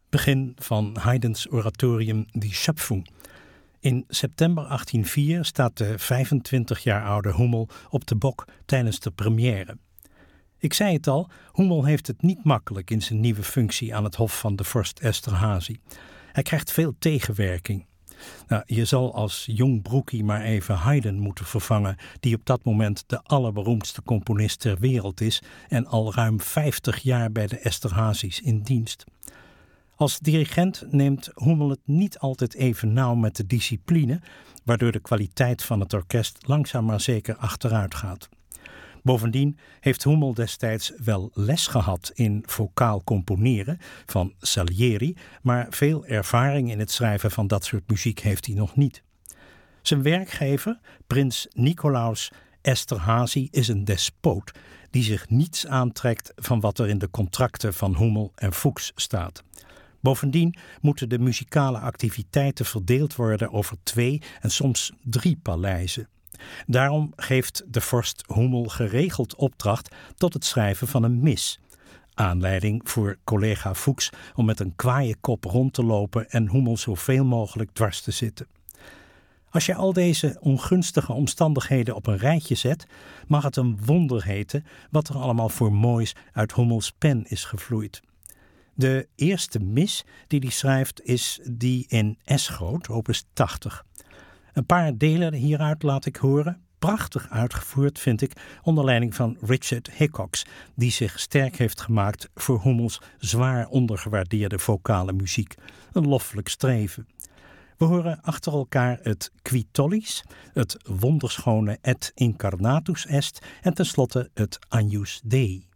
Begin van Haydns oratorium Die Schöpfung. In september 1804 staat de 25 jaar oude Hummel op de bok tijdens de première. Ik zei het al, Hummel heeft het niet makkelijk in zijn nieuwe functie aan het hof van de vorst Esterházy. Hij krijgt veel tegenwerking. Je zal als jong broekie maar even Haydn moeten vervangen, die op dat moment de allerberoemdste componist ter wereld is en al ruim 50 jaar bij de Esterházy's in dienst. Als dirigent neemt Hummel het niet altijd even nauw met de discipline, waardoor de kwaliteit van het orkest langzaam maar zeker achteruit gaat. Bovendien heeft Hummel destijds wel les gehad in vocaal componeren van Salieri, maar veel ervaring in het schrijven van dat soort muziek heeft hij nog niet. Zijn werkgever, prins Nicolaus Esterházy, is een despoot die zich niets aantrekt van wat er in de contracten van Hummel en Fuchs staat. Bovendien moeten de muzikale activiteiten verdeeld worden over 2 en soms 3 paleizen. Daarom geeft de vorst Hummel geregeld opdracht tot het schrijven van een mis. Aanleiding voor collega Fuchs om met een kwaaie kop rond te lopen en Hummel zoveel mogelijk dwars te zitten. Als je al deze ongunstige omstandigheden op een rijtje zet, mag het een wonder heten wat er allemaal voor moois uit Hummels pen is gevloeid. De eerste mis die hij schrijft is die in S-groot, opus 80. Een paar delen hieruit laat ik horen. Prachtig uitgevoerd, vind ik, onder leiding van Richard Hickox, die zich sterk heeft gemaakt voor Hummels zwaar ondergewaardeerde vocale muziek. Een loffelijk streven. We horen achter elkaar het Qui tollis, het wonderschone Et incarnatus est en tenslotte het Agnus Dei.